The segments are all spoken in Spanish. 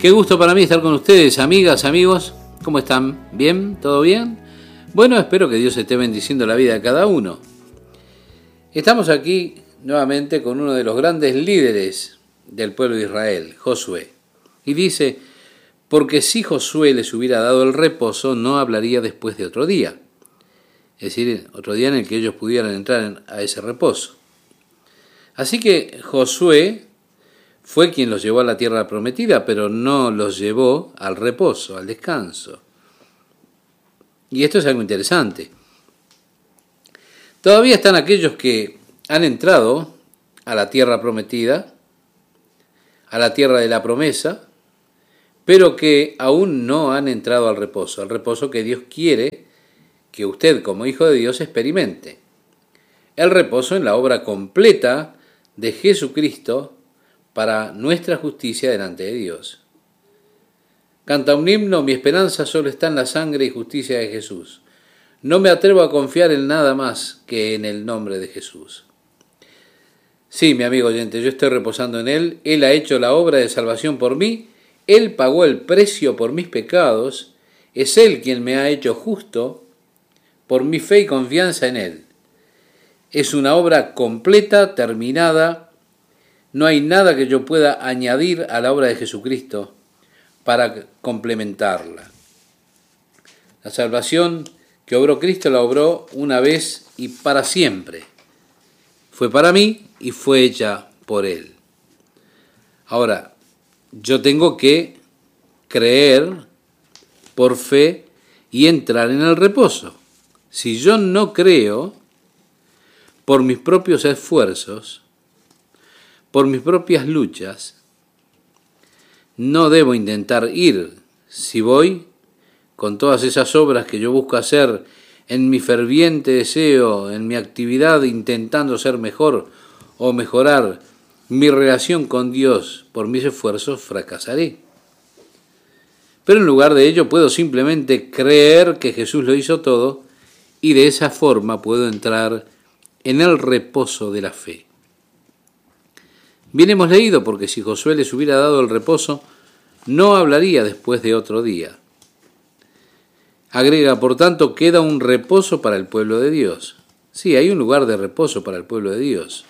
Qué gusto para mí estar con ustedes, amigas, amigos. ¿Cómo están? ¿Bien? ¿Todo bien? Bueno, espero que Dios esté bendiciendo la vida de cada uno. Estamos aquí nuevamente con uno de los grandes líderes del pueblo de Israel, Josué. Y dice, porque si Josué les hubiera dado el reposo, no hablaría después de otro día. Es decir, otro día en el que ellos pudieran entrar a ese reposo. Así que Josué fue quien los llevó a la tierra prometida, pero no los llevó al reposo, al descanso. Y esto es algo interesante. Todavía están aquellos que han entrado a la tierra prometida, a la tierra de la promesa, pero que aún no han entrado al reposo que Dios quiere que usted como hijo de Dios experimente. El reposo en la obra completa de Jesucristo para nuestra justicia delante de Dios. Canta un himno, mi esperanza solo está en la sangre y justicia de Jesús. No me atrevo a confiar en nada más que en el nombre de Jesús. Sí, mi amigo oyente, yo estoy reposando en Él. Él ha hecho la obra de salvación por mí. Él pagó el precio por mis pecados. Es Él quien me ha hecho justo por mi fe y confianza en Él. Es una obra completa, terminada. No hay nada que yo pueda añadir a la obra de Jesucristo para complementarla. La salvación que obró Cristo la obró una vez y para siempre. Fue para mí y fue hecha por Él. Ahora, yo tengo que creer por fe y entrar en el reposo. Si yo no creo, por mis propios esfuerzos, por mis propias luchas, no debo intentar ir. Si voy con todas esas obras que yo busco hacer en mi ferviente deseo, en mi actividad intentando ser mejor o mejorar mi relación con Dios por mis esfuerzos, fracasaré. Pero en lugar de ello puedo simplemente creer que Jesús lo hizo todo y de esa forma puedo entrar en el reposo de la fe. Bien hemos leído, porque si Josué les hubiera dado el reposo, no hablaría después de otro día. Agrega, por tanto, queda un reposo para el pueblo de Dios. Sí, hay un lugar de reposo para el pueblo de Dios.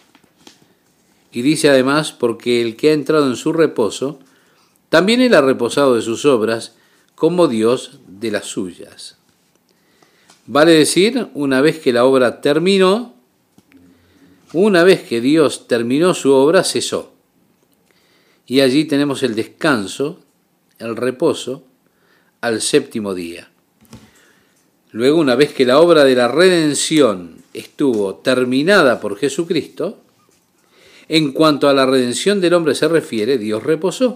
Y dice además, porque el que ha entrado en su reposo, también él ha reposado de sus obras, como Dios de las suyas. Vale decir, una vez que la obra terminó, una vez que Dios terminó su obra, cesó. Y allí tenemos el descanso, el reposo, al séptimo día. Luego, una vez que la obra de la redención estuvo terminada por Jesucristo, en cuanto a la redención del hombre se refiere, Dios reposó.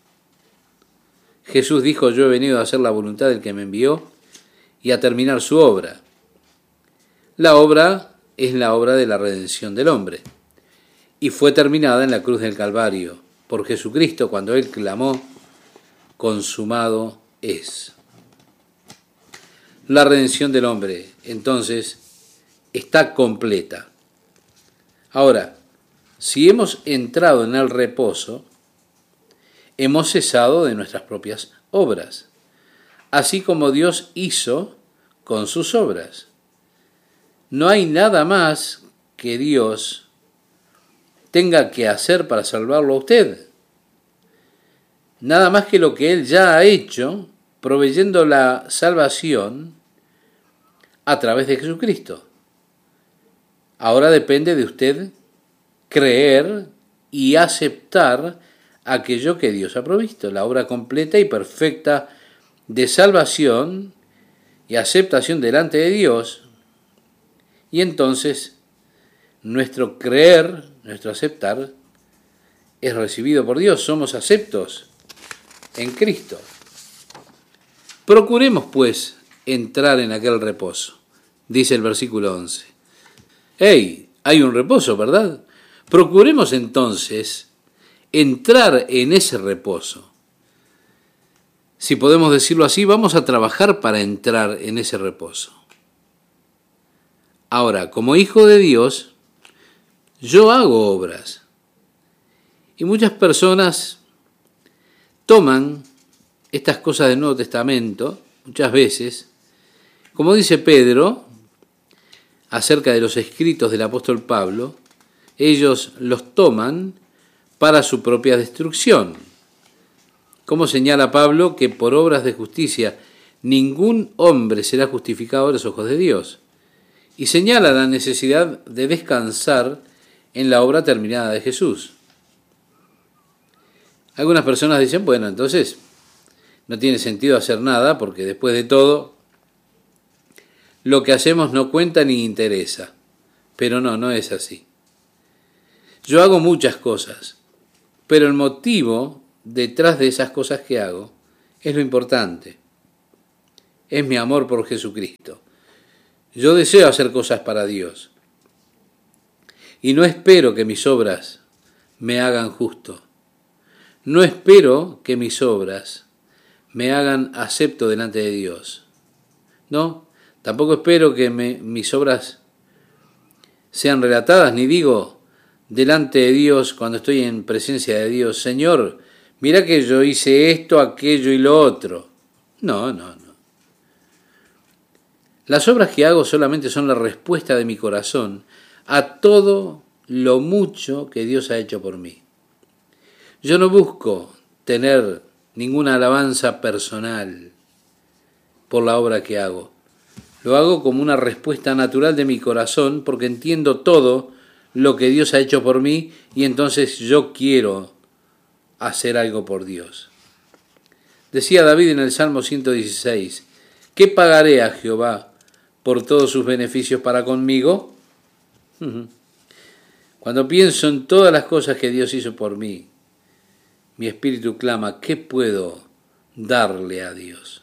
Jesús dijo, yo he venido a hacer la voluntad del que me envió y a terminar su obra. La obra es la obra de la redención del hombre, y fue terminada en la cruz del Calvario, por Jesucristo cuando Él clamó, consumado es. La redención del hombre, entonces, está completa. Ahora, si hemos entrado en el reposo, hemos cesado de nuestras propias obras, así como Dios hizo con sus obras. No hay nada más que Dios tenga que hacer para salvarlo a usted. Nada más que lo que Él ya ha hecho, proveyendo la salvación a través de Jesucristo. Ahora depende de usted creer y aceptar aquello que Dios ha provisto, la obra completa y perfecta de salvación y aceptación delante de Dios. Y entonces nuestro creer, nuestro aceptar, es recibido por Dios. Somos aceptos en Cristo. Procuremos, pues, entrar en aquel reposo. Dice el versículo 11. ¡Hey! Hay un reposo, ¿verdad? Procuremos entonces entrar en ese reposo. Si podemos decirlo así, vamos a trabajar para entrar en ese reposo. Ahora, como hijo de Dios, yo hago obras. Y muchas personas toman estas cosas del Nuevo Testamento, muchas veces, como dice Pedro, acerca de los escritos del apóstol Pablo, ellos los toman para su propia destrucción. Como señala Pablo que por obras de justicia ningún hombre será justificado a los ojos de Dios. Y señala la necesidad de descansar en la obra terminada de Jesús. Algunas personas dicen, bueno, entonces no tiene sentido hacer nada porque después de todo lo que hacemos no cuenta ni interesa. Pero no es así. Yo hago muchas cosas, pero el motivo detrás de esas cosas que hago es lo importante. Es mi amor por Jesucristo. Yo deseo hacer cosas para Dios. Y no espero que mis obras me hagan justo. No espero que mis obras me hagan acepto delante de Dios. No, tampoco espero que mis obras sean relatadas, ni digo delante de Dios cuando estoy en presencia de Dios, Señor, mira que yo hice esto, aquello y lo otro. No. Las obras que hago solamente son la respuesta de mi corazón a todo lo mucho que Dios ha hecho por mí. Yo no busco tener ninguna alabanza personal por la obra que hago. Lo hago como una respuesta natural de mi corazón porque entiendo todo lo que Dios ha hecho por mí y entonces yo quiero hacer algo por Dios. Decía David en el Salmo 116, ¿qué pagaré a Jehová por todos sus beneficios para conmigo? Cuando pienso en todas las cosas que Dios hizo por mí, mi espíritu clama, ¿qué puedo darle a Dios?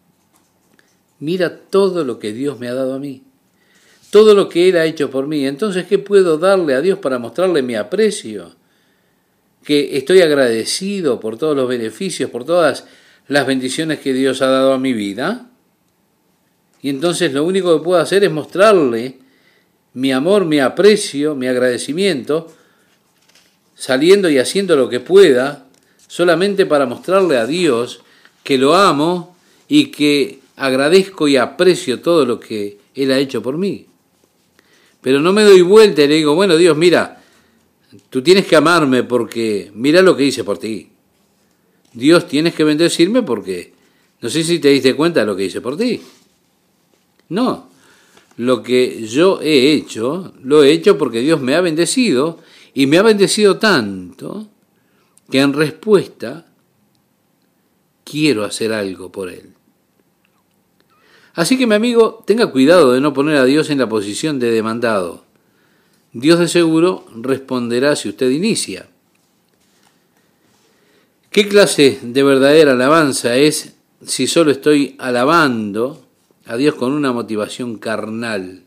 Mira todo lo que Dios me ha dado a mí, todo lo que Él ha hecho por mí. Entonces, ¿qué puedo darle a Dios para mostrarle mi aprecio? Que estoy agradecido por todos los beneficios, por todas las bendiciones que Dios ha dado a mi vida. Y entonces lo único que puedo hacer es mostrarle mi amor, mi aprecio, mi agradecimiento, saliendo y haciendo lo que pueda, solamente para mostrarle a Dios que lo amo y que agradezco y aprecio todo lo que Él ha hecho por mí. Pero no me doy vuelta y le digo, bueno, Dios, mira, tú tienes que amarme porque mira lo que hice por ti. Dios, tienes que bendecirme porque no sé si te diste cuenta de lo que hice por ti. No, lo que yo he hecho, lo he hecho porque Dios me ha bendecido y me ha bendecido tanto que en respuesta quiero hacer algo por Él. Así que mi amigo, tenga cuidado de no poner a Dios en la posición de demandado. Dios de seguro responderá si usted inicia. ¿Qué clase de verdadera alabanza es si solo estoy alabando a Dios con una motivación carnal?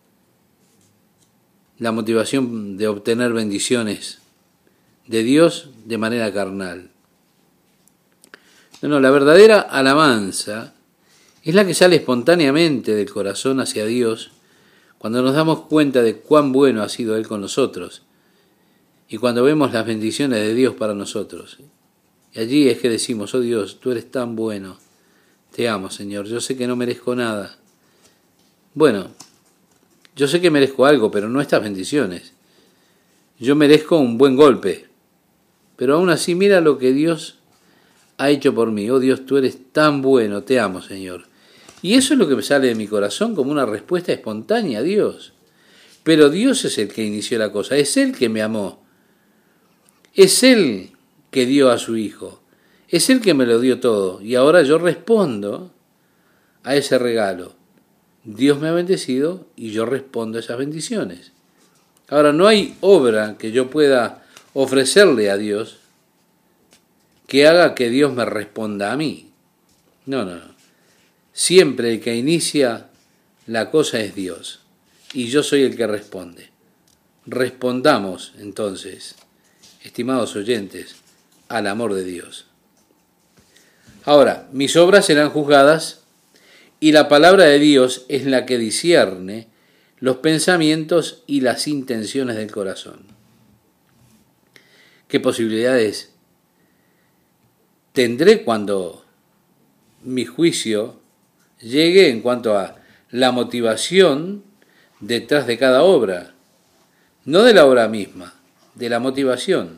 La motivación de obtener bendiciones de Dios de manera carnal. No, la verdadera alabanza es la que sale espontáneamente del corazón hacia Dios cuando nos damos cuenta de cuán bueno ha sido Él con nosotros y cuando vemos las bendiciones de Dios para nosotros. Y allí es que decimos, oh Dios, tú eres tan bueno, te amo, Señor, yo sé que no merezco nada. Bueno, yo sé que merezco algo, pero no estas bendiciones. Yo merezco un buen golpe, pero aún así mira lo que Dios ha hecho por mí. Oh Dios, tú eres tan bueno, te amo, Señor. Y eso es lo que me sale de mi corazón como una respuesta espontánea a Dios. Pero Dios es el que inició la cosa, es Él que me amó. Es Él que dio a su Hijo. Es Él que me lo dio todo. Y ahora yo respondo a ese regalo. Dios me ha bendecido y yo respondo a esas bendiciones. Ahora, no hay obra que yo pueda ofrecerle a Dios que haga que Dios me responda a mí. No. Siempre el que inicia la cosa es Dios y yo soy el que responde. Respondamos entonces, estimados oyentes, al amor de Dios. Ahora, mis obras serán juzgadas y la palabra de Dios es la que discierne los pensamientos y las intenciones del corazón. ¿Qué posibilidades tendré cuando mi juicio llegue en cuanto a la motivación detrás de cada obra, no de la obra misma, de la motivación.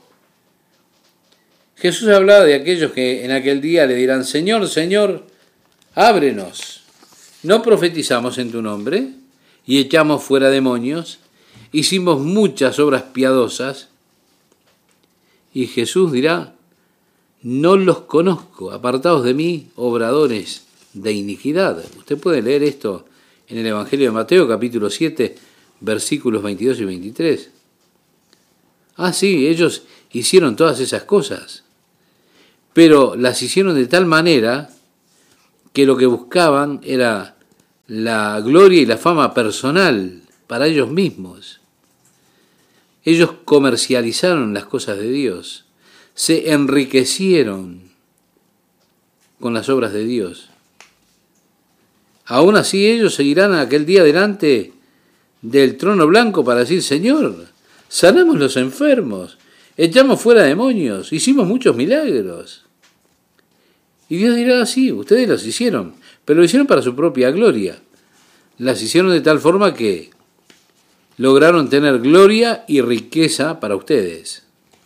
Jesús hablaba de aquellos que en aquel día le dirán: Señor, Señor, ábrenos. ¿No profetizamos en tu nombre y echamos fuera demonios? Hicimos muchas obras piadosas. Y Jesús dirá: no los conozco, apartados de mí, obradores de iniquidad. Usted puede leer esto en el Evangelio de Mateo, capítulo 7, versículos 22 y 23. Ah, sí, ellos hicieron todas esas cosas, pero las hicieron de tal manera que lo que buscaban era la gloria y la fama personal para ellos mismos. Ellos comercializaron las cosas de Dios, se enriquecieron con las obras de Dios. Aún así ellos seguirán aquel día delante del trono blanco para decir: Señor, sanamos los enfermos, echamos fuera demonios, hicimos muchos milagros. Y Dios dirá: sí, ustedes los hicieron, pero lo hicieron para su propia gloria. Las hicieron de tal forma que lograron tener gloria y riqueza para ustedes.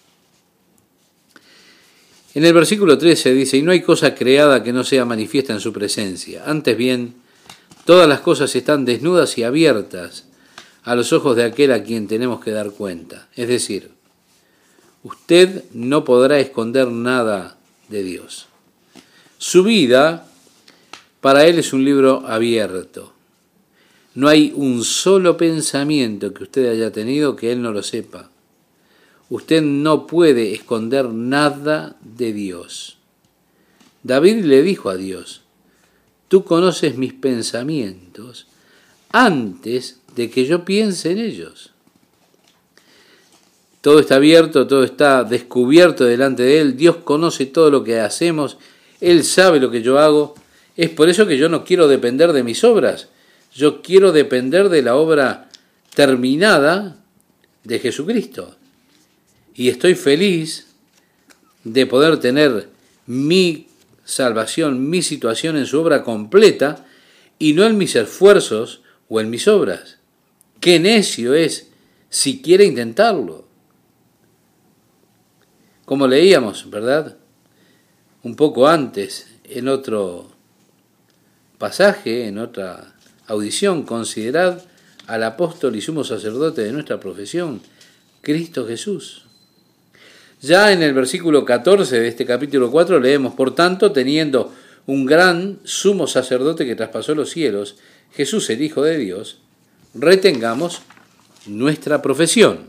En el versículo 13 dice: y no hay cosa creada que no sea manifiesta en su presencia. Antes bien, todas las cosas están desnudas y abiertas a los ojos de aquel a quien tenemos que dar cuenta. Es decir, usted no podrá esconder nada de Dios. Su vida para Él es un libro abierto. No hay un solo pensamiento que usted haya tenido que Él no lo sepa. Usted no puede esconder nada de Dios. David le dijo a Dios: tú conoces mis pensamientos antes de que yo piense en ellos. Todo está abierto, todo está descubierto delante de Él. Dios conoce todo lo que hacemos. Él sabe lo que yo hago. Es por eso que yo no quiero depender de mis obras. Yo quiero depender de la obra terminada de Jesucristo. Y estoy feliz de poder tener mi salvación, mi situación en su obra completa y no en mis esfuerzos o en mis obras. Qué necio es si quiere intentarlo. Como leíamos, ¿verdad? Un poco antes, en otro pasaje, en otra audición: considerad al apóstol y sumo sacerdote de nuestra profesión, Cristo Jesús. Ya en el versículo 14 de este capítulo 4 leemos: por tanto, teniendo un gran sumo sacerdote que traspasó los cielos, Jesús el Hijo de Dios, retengamos nuestra profesión.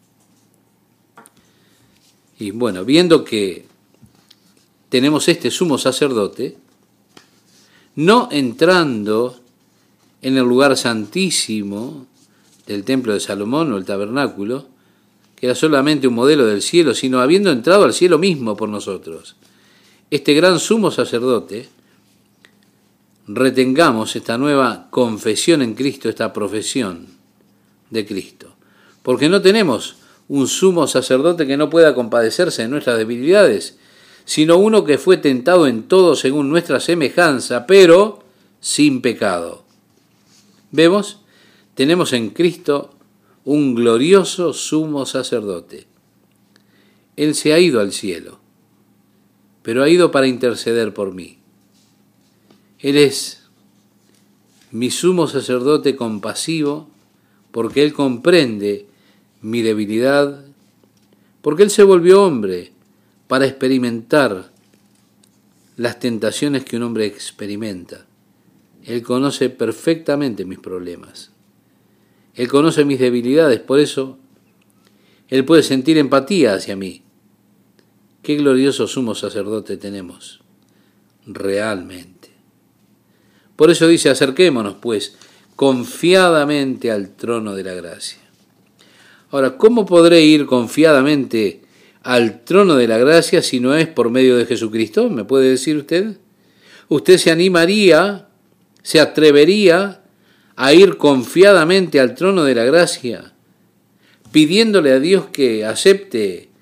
Y bueno, viendo que tenemos este sumo sacerdote, no entrando en el lugar santísimo del templo de Salomón o el tabernáculo, que era solamente un modelo del cielo, sino habiendo entrado al cielo mismo por nosotros. Este gran sumo sacerdote, retengamos esta nueva confesión en Cristo, esta profesión de Cristo, porque no tenemos un sumo sacerdote que no pueda compadecerse de nuestras debilidades, sino uno que fue tentado en todo según nuestra semejanza, pero sin pecado. ¿Vemos? Tenemos en Cristo un glorioso sumo sacerdote. Él se ha ido al cielo, pero ha ido para interceder por mí. Él es mi sumo sacerdote compasivo, porque Él comprende mi debilidad, porque Él se volvió hombre para experimentar las tentaciones que un hombre experimenta. Él conoce perfectamente mis problemas. Él conoce mis debilidades, por eso Él puede sentir empatía hacia mí. Qué glorioso sumo sacerdote tenemos, realmente. Por eso dice: acerquémonos, pues, confiadamente al trono de la gracia. Ahora, ¿cómo podré ir confiadamente al trono de la gracia si no es por medio de Jesucristo? ¿Me puede decir usted? ¿Usted se animaría, se atrevería a ir confiadamente al trono de la gracia, pidiéndole a Dios que acepte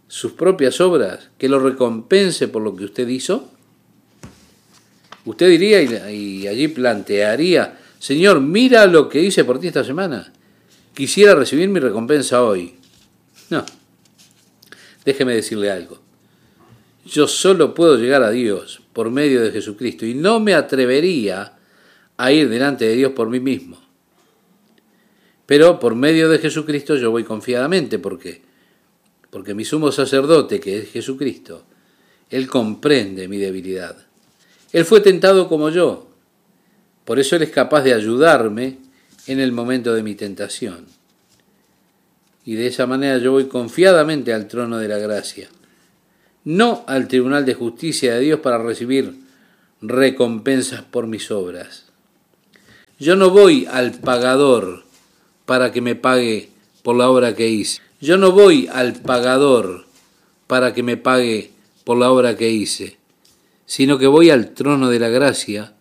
sus propias obras, que lo recompense por lo que usted hizo? Usted diría y allí plantearía, Señor, mira lo que hice por ti esta semana. Quisiera recibir mi recompensa hoy. No. Déjeme decirle algo. Yo solo puedo llegar a Dios por medio de Jesucristo y no me atrevería a ir delante de Dios por mí mismo. Pero por medio de Jesucristo yo voy confiadamente. ¿Por qué? Porque mi sumo sacerdote, que es Jesucristo, Él comprende mi debilidad. Él fue tentado como yo. Por eso Él es capaz de ayudarme en el momento de mi tentación. Y de esa manera yo voy confiadamente al trono de la gracia, no al tribunal de justicia de Dios para recibir recompensas por mis obras. Yo no voy al pagador para que me pague por la obra que hice. Yo no voy al pagador para que me pague por la obra que hice, sino que voy al trono de la gracia